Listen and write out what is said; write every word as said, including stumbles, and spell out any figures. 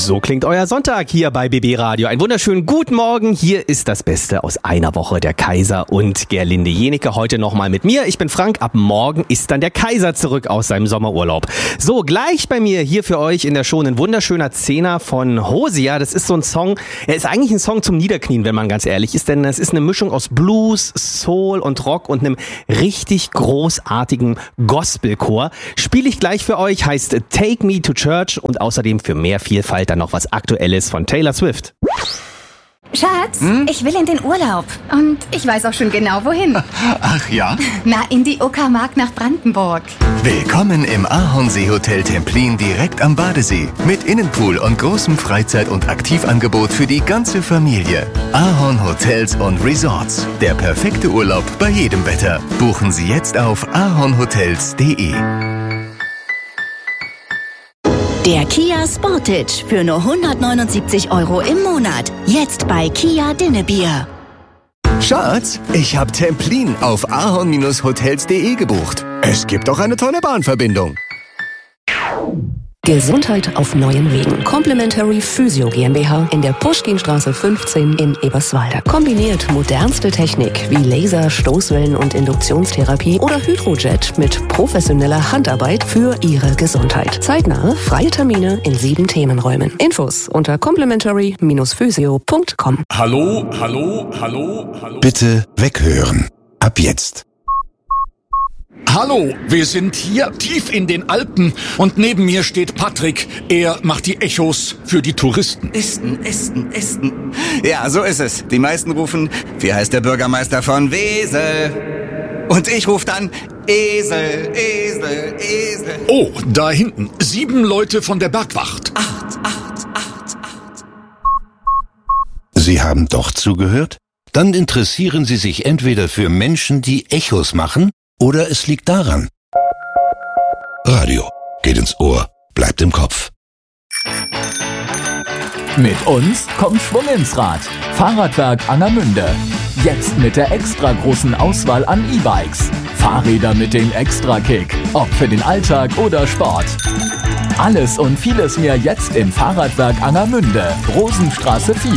So klingt euer Sonntag hier bei B B Radio. Einen wunderschönen guten Morgen. Hier ist das Beste aus einer Woche. Der Kaiser und Gerlinde Jenecke heute nochmal mit mir. Ich bin Frank. Ab morgen ist dann der Kaiser zurück aus seinem Sommerurlaub. So, gleich bei mir hier für euch in der Show ein wunderschöner Zehner von Hosea. Das ist so ein Song, er ist eigentlich ein Song zum Niederknien, wenn man ganz ehrlich ist. Denn es ist eine Mischung aus Blues, Soul und Rock und einem richtig großartigen Gospelchor. Spiele ich gleich für euch, heißt Take Me to Church und außerdem für mehr Vielfalt dann noch was Aktuelles von Taylor Swift. Schatz, Hm? ich will in den Urlaub. Und ich weiß auch schon genau, wohin. Ach ja? Na, in die Uckermark nach Brandenburg. Willkommen im Ahornsee-Hotel Templin direkt am Badesee. Mit Innenpool und großem Freizeit- und Aktivangebot für die ganze Familie. Ahorn Hotels und Resorts. Der perfekte Urlaub bei jedem Wetter. Buchen Sie jetzt auf ahornhotels punkt de. Der Kia Sportage für nur hundertneunundsiebzig Euro im Monat. Jetzt bei Kia Dinnebier. Schatz, ich hab Templin auf ahorn hotels punkt de gebucht. Es gibt auch eine tolle Bahnverbindung. Gesundheit auf neuen Wegen. Complementary Physio GmbH in der Puschkinstraße fünfzehn in Eberswalde. Kombiniert modernste Technik wie Laser, Stoßwellen und Induktionstherapie oder Hydrojet mit professioneller Handarbeit für Ihre Gesundheit. Zeitnahe, freie Termine in sieben Themenräumen. Infos unter complementary physio punkt com. Hallo, hallo, hallo, hallo. Bitte weghören. Ab jetzt. Hallo, wir sind hier tief in den Alpen und neben mir steht Patrick. Er macht die Echos für die Touristen. Esten, Esten, Esten. Ja, so ist es. Die meisten rufen, wie heißt der Bürgermeister von Wesel? Und ich rufe dann, Esel, Esel, Esel. Oh, da hinten, sieben Leute von der Bergwacht. Acht, acht, acht, acht. Sie haben doch zugehört? Dann interessieren Sie sich entweder für Menschen, die Echos machen, oder es liegt daran. Radio geht ins Ohr, bleibt im Kopf. Mit uns kommt Schwung ins Rad. Fahrradwerk Angermünde. Jetzt mit der extra großen Auswahl an E-Bikes. Fahrräder mit dem Extra-Kick. Ob für den Alltag oder Sport. Alles und vieles mehr jetzt im Fahrradwerk Angermünde. Rosenstraße vier.